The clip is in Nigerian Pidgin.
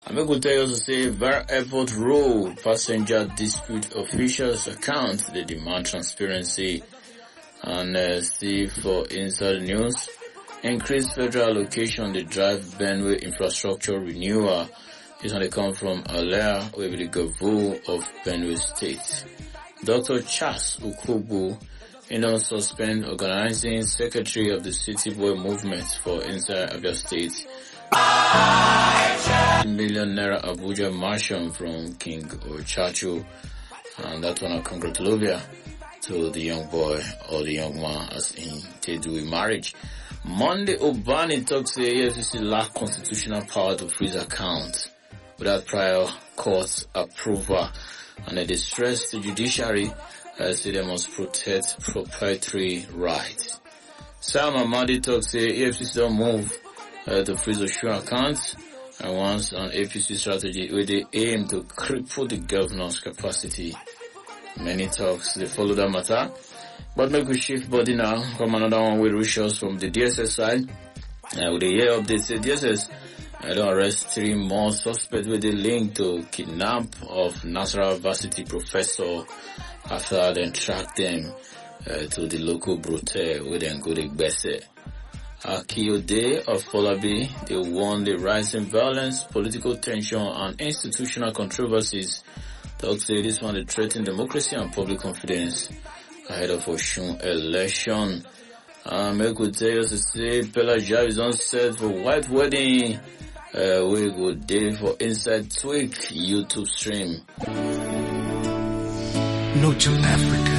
I'm going to tell you also say Var Airport Road passenger dispute officials account. They demand transparency. And see for inside news, increased federal allocation on the drive Benue infrastructure renewal. This one they come from Alea, who will be the governor of Benue State. Dr. Charles Ukubu, suspend organizing secretary of the City Boy movement for inside Abia State. Million Naira Abuja Marshal from King Ochachu, and that one a congratulation to the young boy or the young man as in they do in marriage. Monday Obani talks the AFCC lack constitutional power to freeze accounts without prior court approval, and they stress the judiciary say they must protect proprietary rights. Sam Amadi talks the AFCC don't move to freeze offshore accounts and wants an APC strategy with the aim to cripple the governor's capacity. Many talks, they follow that matter. But make we shift body now from another one with rituals from the DSS side. With the year update, say DSS don't arrest 3 more suspects with a link to kidnap of Nasarawa Varsity professor after they track them to the local brothel where they go to Gbese. Akiyode of Folabi, they warn the rising violence, political tension, and institutional controversies. Talk say this one they threaten democracy and public confidence ahead of Oshun election. Make we tell you to say Pela Jav is on set for white wedding. We go day for Inside Tweak YouTube stream. Noche Africa.